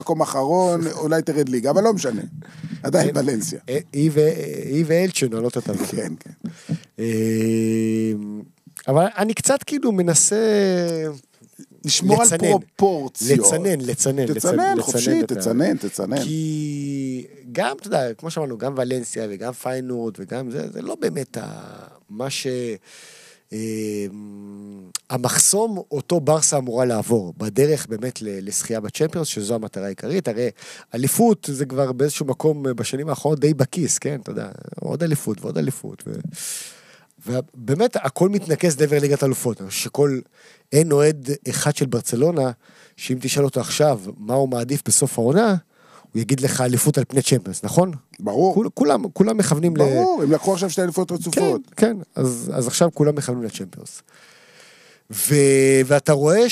מקום אחרון, אולי תרד ליגה, אבל לא משנה. עדיין ולנסיה. היא ואלצ'ו נעלות אותה. כן, כן. אבל אני קצת כאילו מנסה לשמור על פרופורציות. לצנן, חופשי, תצנן. כי גם, אתה יודע, כמו שאמרנו, גם ולנסיה וגם פיינורד וגם זה לא באמת מה המחסום אותו ברסה אמורה לעבור, בדרך באמת לשחייה בצ'מפיונס, שזו המטרה העיקרית. הרי אליפות זה כבר באיזשהו מקום בשנים האחרונות די בכיס, כן, אתה יודע, עוד אליפות ועוד אליפות. ובאמת הכל מתנקז לעבר ליגת אלופות, אין אוהד אחד של ברצלונה, שאם תשאל אותו עכשיו מה הוא מעדיף בסוף העונה, הוא יגיד לך אליפות על פני צ'מפיונס, נכון? ברור. כולם מכוונים ברור, הם לקחו עכשיו 2 אליפות רצופות. כן, אז עכשיו כולם מכוונים לצ'מפיונס. ואתה רואה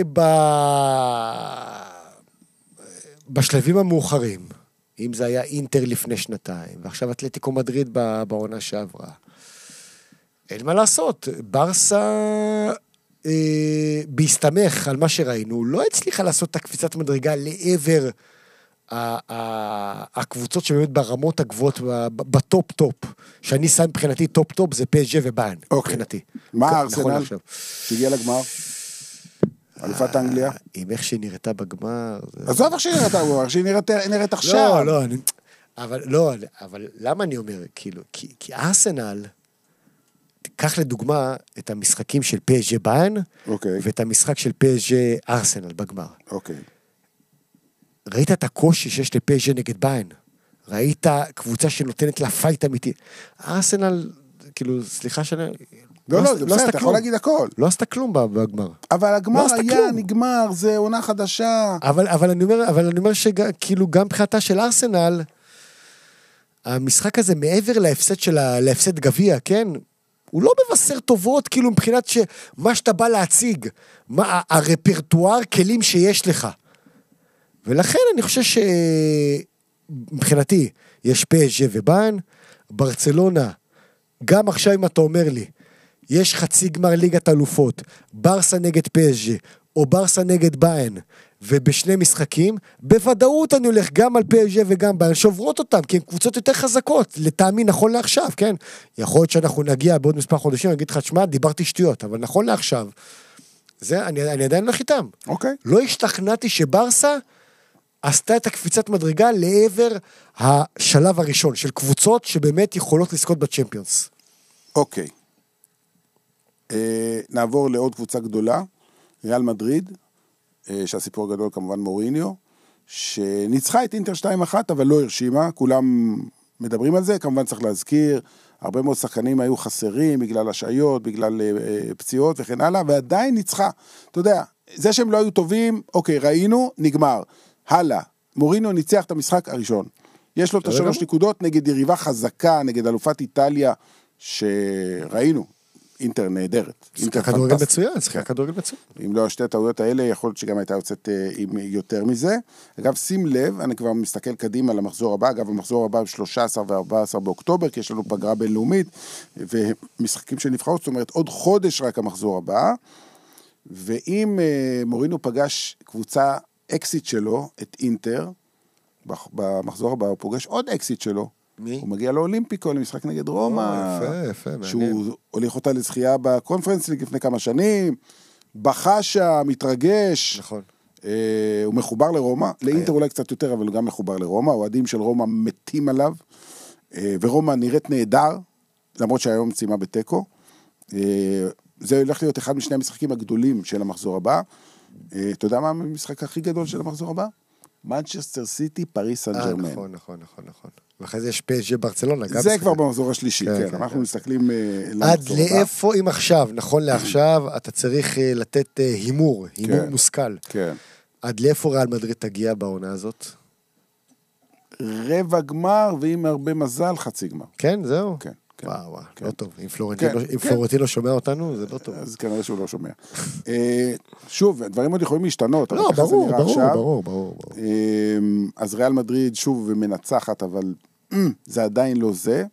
בשלבים המאוחרים, אם זה היה אינטר לפני 2, ועכשיו אתלטיקו מדריד בעונה שעברה, אין מה לעשות, ברסה בהסתמך על מה שראינו, לא הצליחה לעשות את הקפיצת מדרגה לעבר הקבוצות שבאמת ברמות הגבוהות, בטופ-טופ, שאני שם מבחינתי טופ-טופ, זה PSG וביירן, מבחינתי. מה הארסנל שהגיע לגמר? אלופת אנגליה? עם איך שהיא נראתה בגמר. עזוב איך שהיא נראתה בגמר, איך שהיא נראית עכשיו. אבל למה אני אומר, כאילו, כי הארסנל, תיקח לדוגמה את המשחקים של PSG ביירן, ואת המשחק של PSG ארסנל בגמר. אוקיי. ראית את הקושי שיש לפז'ה נגד ביירן, ראית קבוצה שנותנת לה פייט אמיתי, ארסנל, כאילו, סליחה שאני... לא, זה בסדר, אתה יכול להגיד הכל. לא עשתה כלום בגמר. אבל הגמר היה, נגמר, זה עונה חדשה. אבל אני אומר שכאילו, גם מבחינתה של ארסנל, המשחק הזה מעבר להפסד גביע, כן? הוא לא מבשר טובות, כאילו, מבחינת מה שאתה בא להציג, מה הרפרטואר כלים שיש לך. ולכן אני חושב שמבחינתי יש PSG וביירן, ברצלונה, גם עכשיו אם אתה אומר לי, יש חצי גמר ליגת אלופות, ברסה נגד PSG, או ברסה נגד ביירן, ובשני משחקים, בוודאות אני הולך גם על PSG וגם ביירן, שעוברות אותם, כי הן קבוצות יותר חזקות, לטעמי נכון לעכשיו, כן? יכול להיות שאנחנו נגיע בעוד מספר חודשים, אני אגיד לך, שמה, דיברתי שטויות, אבל נכון לעכשיו, זה, אני עדיין הולך איתם. אוקיי. לא השתכנעתי שברסה עשתה את הקפיצת מדרגה לעבר השלב הראשון, של קבוצות שבאמת יכולות לזכות בצ'מפיונס. אוקיי. נעבור לעוד קבוצה גדולה, ריאל מדריד, שהסיפור הגדול כמובן מוריניו, שניצחה את אינטר 2-1, אבל לא הרשימה, כולם מדברים על זה, כמובן צריך להזכיר, הרבה מאוד שחקנים היו חסרים, בגלל השעיות, בגלל פציעות וכן הלאה, ועדיין ניצחה. אתה יודע, זה שהם לא היו טובים, אוקיי, ראינו, נגמר. הלאה, מוריניו ניצח את המשחק הראשון. יש לו את 3 נקודות נגד יריבה חזקה, נגד אלופת איטליה, שראינו, אינטר נהדרת. שיחקה כדורגל מצוין, אם לא, 2 הטעויות האלה, יכול להיות שגם הייתה יוצאת עם יותר מזה. אגב, שים לב, אני כבר מסתכל קדימה למחזור הבא, אגב, המחזור הבא ב-13 ו-14 באוקטובר, כי יש לנו פגרה בינלאומית, ומשחקים שנבחרות, זאת אומרת, עוד חודש רק המחזור הבא, ואם מוריניו פגש קבוצה אקסיט שלו, את אינטר, במחזור הבא הוא פוגש עוד אקסיט שלו. מי? הוא מגיע לאולימפיקו, למשחק נגד רומא. יפה, מעניין. שהוא הוליך אותה לזכייה בקונפרנס ליג לפני כמה שנים, בחשה, מתרגש. נכון. הוא מחובר לרומא, לאינטר אולי קצת יותר, אבל הוא גם מחובר לרומא, האוהדים של רומא מתים עליו, ורומא נראית נהדר, למרות שהיום ציימה בטקו. זה הולך להיות אחד משני המשחקים הגדולים של המחזור הבא. אתה יודע מה המשחק הכי גדול של המחזור הבא? מנצ'סטר סיטי, פריס סן ז'רמן. נכון. ואחרי זה יש PSG ברצלונה. זה כבר במחזור השלישי, כן. אנחנו מסתכלים עד לאיפה, אם עכשיו, נכון לעכשיו, אתה צריך לתת הימור מושכל. כן. עד לאיפה ריאל מדריד תגיע בעונה הזאת? רבע גמר, ואם הרבה מזל, חצי גמר. כן, זהו? כן. וואו, לא טוב. אם פלורנטינו שומע אותנו, זה לא טוב. אז כנראה שהוא לא שומע. שוב, הדברים עוד יכולים להשתנות. לא, ברור. אז ריאל מדריד שוב מנצחת, אבל זה עדיין לא זה.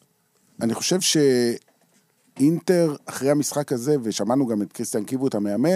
ואני חושב שאינטר, אחרי המשחק הזה, ושמענו גם את קריסטיאן קיבוט המאמן,